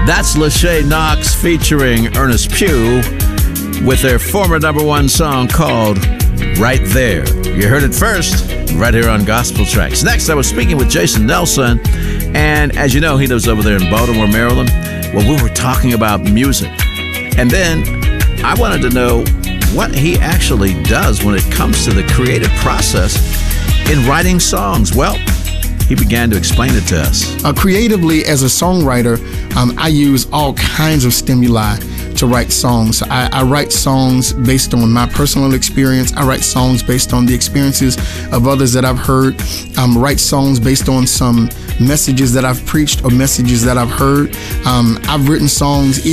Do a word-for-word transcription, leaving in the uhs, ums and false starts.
That's Lachey Knox featuring Ernest Pugh with their former number one song called Right There. You heard it first, right here on Gospel Tracks. Next, I was speaking with Jason Nelson, and as you know, he lives over there in Baltimore, Maryland. Well, we were talking about music. And then I wanted to know what he actually does when it comes to the creative process in writing songs. Well, he began to explain it to us. Uh, creatively, as a songwriter, um, I use all kinds of stimuli to write songs. I, I write songs based on my personal experience. I write songs based on the experiences of others that I've heard. Um, write songs based on some messages that I've preached or messages that I've heard. Um, I've written songs